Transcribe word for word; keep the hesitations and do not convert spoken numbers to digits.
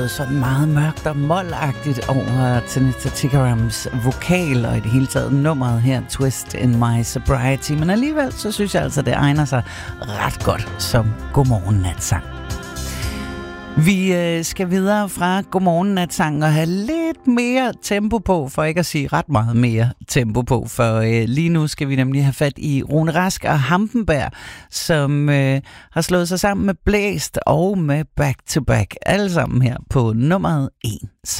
noget sådan meget mørkt og moldagtigt over Tanita Tikarams vokal, og i det hele taget nummeret her, Twist in My Sobriety. Men alligevel, så synes jeg altså, det egner sig ret godt som Godmorgen Natsang. Vi øh, skal videre fra Godmorgen Natsang og have lidt mere tempo på, for ikke at sige ret meget mere tempo på, for øh, lige nu skal vi nemlig have fat i Rune Rask og Hampenberg, som øh, har slået sig sammen med Blæst og med Back to Back, alle sammen her på nummeret en.